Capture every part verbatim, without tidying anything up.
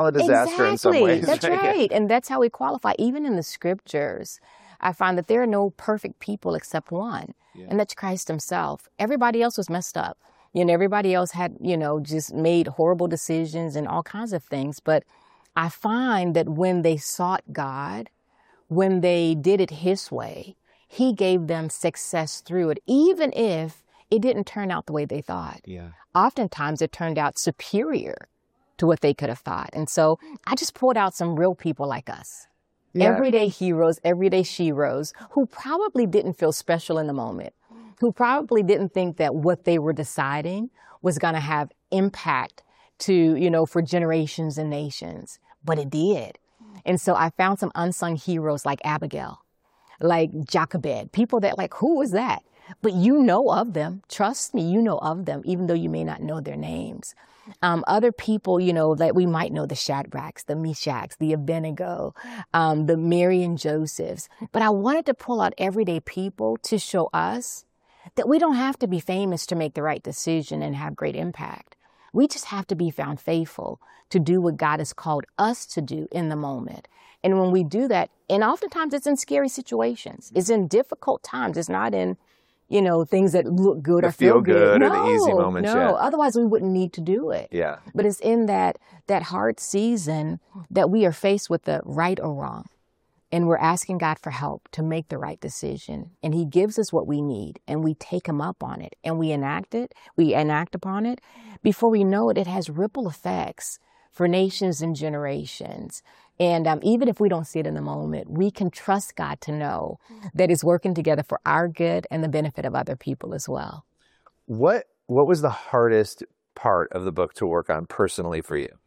A disaster exactly. in some ways. That's right. And that's how we qualify. Even in the scriptures, I find that there are no perfect people except one, yeah. and that's Christ himself. Everybody else was messed up. You know, everybody else had, you know, just made horrible decisions and all kinds of things. But I find that when they sought God, when they did it his way, he gave them success through it, even if it didn't turn out the way they thought. Yeah. Oftentimes it turned out superior to what they could have thought. And so I just pulled out some real people like us. Yeah. Everyday heroes, everyday sheroes, who probably didn't feel special in the moment, who probably didn't think that what they were deciding was going to have impact to, you know, for generations and nations, but it did. And so I found some unsung heroes like Abigail, like Jochebed, people that like, who was that? But you know of them. Trust me, you know of them, even though you may not know their names. Um, other people, you know, that we might know, the Shadrachs, the Meshachs, the Abednego, um, the Mary and Josephs. But I wanted to pull out everyday people to show us that we don't have to be famous to make the right decision and have great impact. We just have to be found faithful to do what God has called us to do in the moment. And when we do that, and oftentimes it's in scary situations, it's in difficult times, it's not in, you know, things that look good the or feel, feel good, good. or no, the easy moments. No, yeah. Otherwise we wouldn't need to do it. Yeah. But it's in that that hard season that we are faced with the right or wrong. And we're asking God for help to make the right decision. And he gives us what we need, and we take him up on it, and we enact it, we enact upon it. Before we know it, it has ripple effects for nations and generations. And um, even if we don't see it in the moment, we can trust God to know that it's working together for our good and the benefit of other people as well. What What was the hardest part of the book to work on personally for you?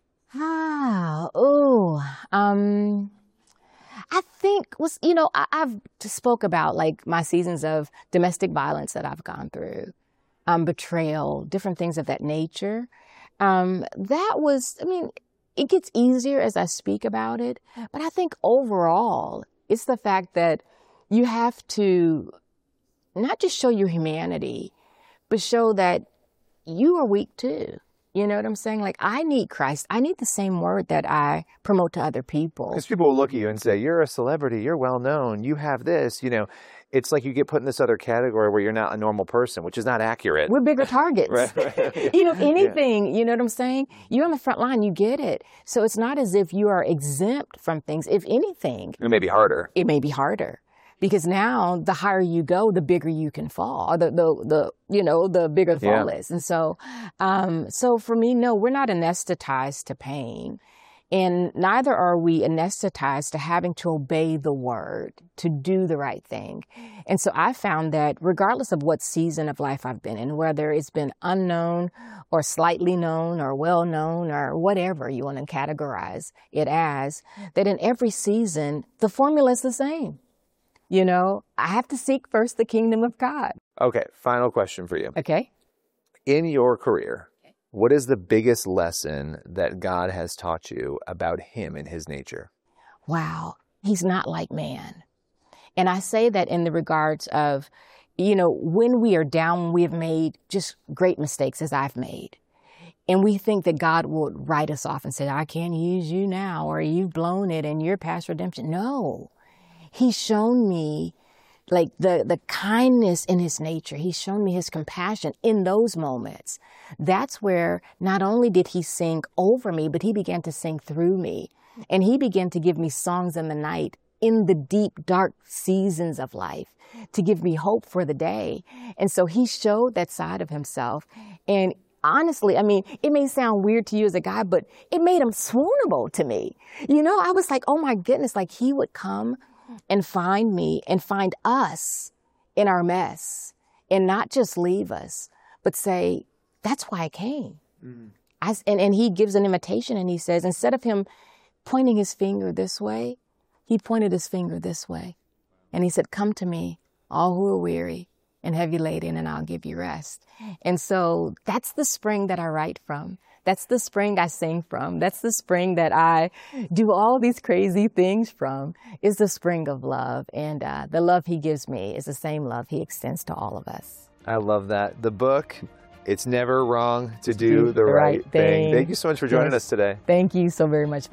Ah, oh, um, I think was, you know, I, I've spoke about like my seasons of domestic violence that I've gone through, um, betrayal, different things of that nature. Um, that was, I mean, it gets easier as I speak about it, but I think overall, it's the fact that you have to not just show your humanity, but show that you are weak too. You know what I'm saying? Like, I need Christ. I need the same word that I promote to other people. Because people will look at you and say, you're a celebrity, you're well known, you have this, you know. It's like you get put in this other category where you're not a normal person, which is not accurate. We're bigger targets. right, right, yeah. You know, if anything, yeah. You know what I'm saying? You're on the front line, you get it. So it's not as if you are exempt from things. If anything, it may be harder. It may be harder. Because now the higher you go, the bigger you can fall, or the, the, the you know, the bigger the fall yeah. is. And so, um, so for me, no, we're not anesthetized to pain. And neither are we anesthetized to having to obey the word, to do the right thing. And so I found that regardless of what season of life I've been in, whether it's been unknown or slightly known or well known or whatever you want to categorize it as, that in every season, the formula is the same. You know, I have to seek first the kingdom of God. Okay, final question for you. Okay. In your career, what is the biggest lesson that God has taught you about him and his nature? Wow. He's not like man. And I say that in the regards of, you know, when we are down, we have made just great mistakes as I've made. And we think that God would write us off and say, I can't use you now, or you've blown it and you're past redemption. No. He's shown me like the, the kindness in his nature. He's shown me his compassion in those moments. That's where not only did he sing over me, but he began to sing through me. And he began to give me songs in the night, in the deep, dark seasons of life, to give me hope for the day. And so he showed that side of himself. And honestly, I mean, it may sound weird to you as a guy, but it made him swoonable to me. You know, I was like, oh my goodness, like he would come and find me and find us in our mess and not just leave us, but say, that's why I came. Mm-hmm. I, and, and he gives an invitation and he says, instead of him pointing his finger this way, he pointed his finger this way. And he said, come to me, all who are weary and heavy laden, and I'll give you rest. And so that's the spring that I write from. That's the spring I sing from. That's the spring that I do all these crazy things from, is the spring of love. And uh, the love he gives me is the same love he extends to all of us. I love that. The book, It's never wrong to do the, the right, right thing. thing. Thank you so much for joining Yes. us today. Thank you so very much.